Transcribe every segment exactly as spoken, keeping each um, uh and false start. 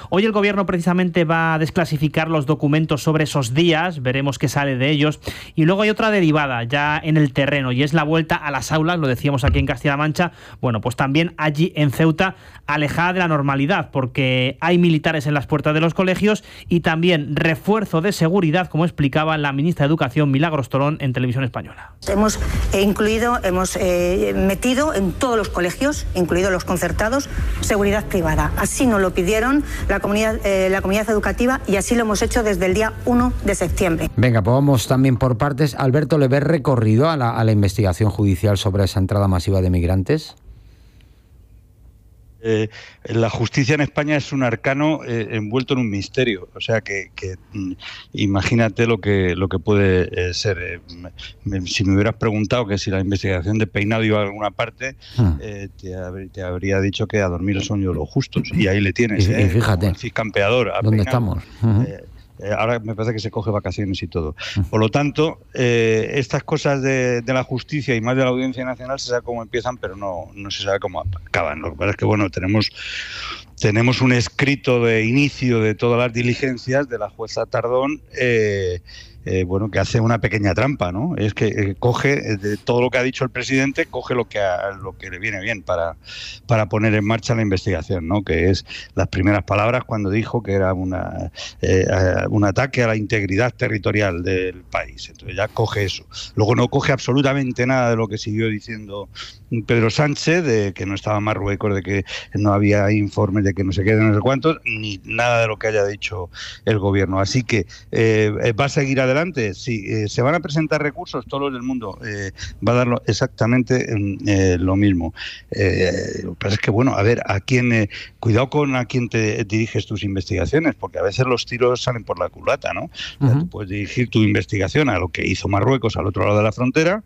Hoy el Gobierno precisamente va a desclasificar los documentos sobre esos días, veremos qué sale de ellos. Y luego hay otra derivada ya en el terreno, y es la vuelta a las aulas, lo decíamos aquí en Castilla-La Mancha, bueno, pues también allí en Ceuta, alejada de la normalidad, porque hay militares en las puertas de los colegios y también refuerzo de seguridad, como explicaba la ministra de Educación, Milagros Torón, en Televisión Española. Hemos incluido, hemos eh, metido en todos los colegios, incluidos los concertados, seguridad privada. Así nos lo pidieron la comunidad, eh, la comunidad educativa, y así lo hemos hecho desde el día uno de septiembre. Venga, pues vamos también por partes. Alberto, ¿le ves recorrido a la, a la investigación judicial sobre esa entrada masiva de migrantes? Eh, la justicia en España es un arcano eh, envuelto en un misterio, o sea que, que mm, imagínate lo que lo que puede eh, ser. Eh, me, si me hubieras preguntado que si la investigación de Peinado iba a alguna parte, hmm. eh, te, hab, te habría dicho que a dormir el sueño de los justos, y ahí le tienes. Y, eh, y fíjate, el campeador. ¿dónde Peinado. Estamos? Uh-huh. Eh, Eh, ahora me parece que se coge vacaciones y todo. Por lo tanto, eh, estas cosas de, de la justicia y más de la Audiencia Nacional se sabe cómo empiezan, pero no, no se sabe cómo acaban. Lo que pasa es que, bueno, tenemos, tenemos un escrito de inicio de todas las diligencias de la jueza Tardón, eh, eh, bueno, que hace una pequeña trampa, ¿no? Es que eh, coge de todo lo que ha dicho el presidente, coge lo que a, lo que le viene bien para, para poner en marcha la investigación, ¿no? Que es las primeras palabras cuando dijo que era una, eh, un ataque a la integridad territorial del país. Entonces ya coge eso. Luego no coge absolutamente nada de lo que siguió diciendo Pedro Sánchez, de que no estaba Marruecos, de que no había informes, de que no se queden no sé cuántos, ni nada de lo que haya dicho el gobierno. Así que eh, va a seguir adelante. Sí, eh, se van a presentar recursos, todos los del mundo eh, va a dar exactamente eh, lo mismo. Eh, lo que pasa es que, bueno, a ver, a quién, eh, cuidado con a quién te diriges tus investigaciones, porque a veces los tiros salen por la culata, ¿no? Uh-huh. O sea, tú puedes dirigir tu investigación a lo que hizo Marruecos al otro lado de la frontera.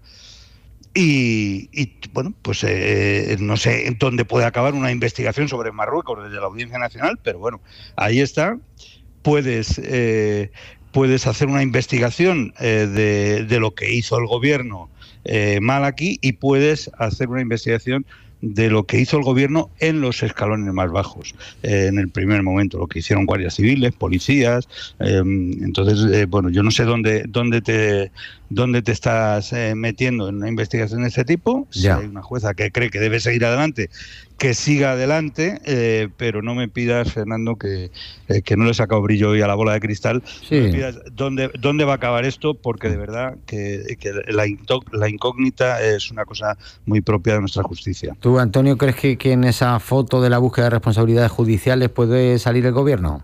Y, y bueno, pues eh, no sé dónde puede acabar una investigación sobre Marruecos desde la Audiencia Nacional, pero bueno, ahí está. Puedes eh, puedes hacer una investigación eh, de, de lo que hizo el gobierno eh, mal aquí, y puedes hacer una investigación de lo que hizo el gobierno en los escalones más bajos, eh, en el primer momento, lo que hicieron guardias civiles, policías. Eh, entonces, eh, bueno, yo no sé dónde dónde te dónde te estás eh, metiendo en una investigación de este tipo. Si ya. Hay una jueza que cree que debe seguir adelante, que siga adelante, eh, pero no me pidas, Fernando, que, eh, que no le he sacado brillo hoy a la bola de cristal. Sí. No me pidas dónde, dónde va a acabar esto, porque de verdad que, que la, la incógnita es una cosa muy propia de nuestra justicia. ¿Tú, Antonio, crees que, que en esa foto de la búsqueda de responsabilidades judiciales puede salir el gobierno?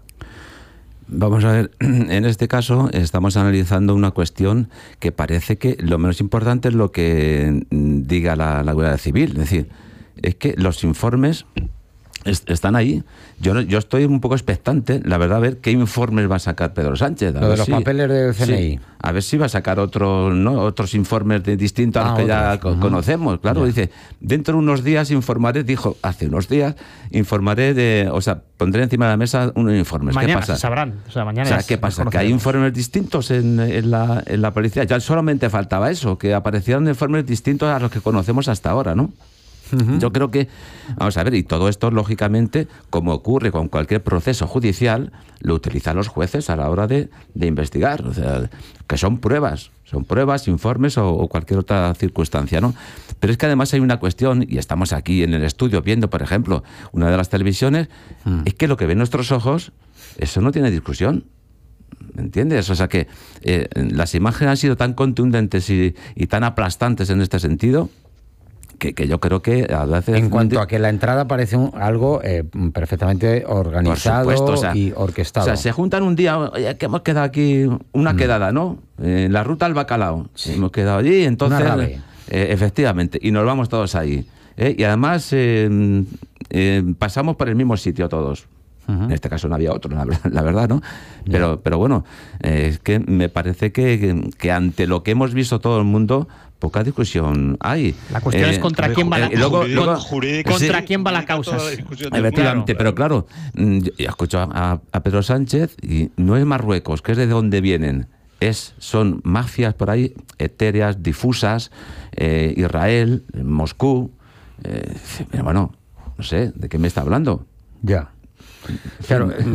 Vamos a ver, en este caso estamos analizando una cuestión que parece que lo menos importante es lo que diga la, la Guardia Civil. Es decir, es que los informes est- están ahí. Yo, yo estoy un poco expectante, la verdad, a ver qué informes va a sacar Pedro Sánchez. A lo de ver los si, papeles del C N I. Sí, a ver si va a sacar otros, ¿no? otros informes de, distintos ah, a los que ya uh-huh. conocemos. Claro, ya. Dice, dentro de unos días informaré, dijo hace unos días, informaré de, o sea, pondré encima de la mesa unos informes. Mañana ¿Qué pasa? Se sabrán. O sea, mañana o sea, ¿qué pasa? Que hay informes distintos en, en, la, en la policía. Ya solamente faltaba eso, que aparecieran informes distintos a los que conocemos hasta ahora, ¿no? Uh-huh. Yo creo que, vamos a ver, y todo esto, lógicamente, como ocurre con cualquier proceso judicial, lo utilizan los jueces a la hora de, de investigar. O sea, que son pruebas, son pruebas, informes o, o cualquier otra circunstancia, ¿no? Pero es que además hay una cuestión, y estamos aquí en el estudio viendo, por ejemplo, una de las televisiones, uh-huh. es que lo que ven nuestros ojos, eso no tiene discusión. ¿Me entiendes? O sea que eh, las imágenes han sido tan contundentes y, y tan aplastantes en este sentido, Que, que yo creo que a veces... En cuanto a que la entrada parece un, algo eh, perfectamente organizado, por supuesto, o sea, y orquestado. O sea, se juntan un día, oye, que hemos quedado aquí, una mm. quedada, ¿no? En la ruta al bacalao. Sí. Hemos quedado allí, entonces... Eh, efectivamente, y nos vamos todos ahí. ¿eh? Y además eh, eh, pasamos por el mismo sitio todos. Uh-huh. En este caso no había otro, la, la verdad, ¿no? Pero, yeah. pero bueno, eh, es que me parece que, que, que ante lo que hemos visto todo el mundo, poca discusión hay. La cuestión eh, es contra quién va la, eh, luego, luego, contra sí, quién va la causa. Efectivamente, claro. Pero claro, yo escucho a, a Pedro Sánchez y no es Marruecos, que es de donde vienen. Es, son mafias por ahí, etéreas, difusas, eh, Israel, Moscú. Eh, bueno, no sé, ¿de qué me está hablando? Ya. Claro.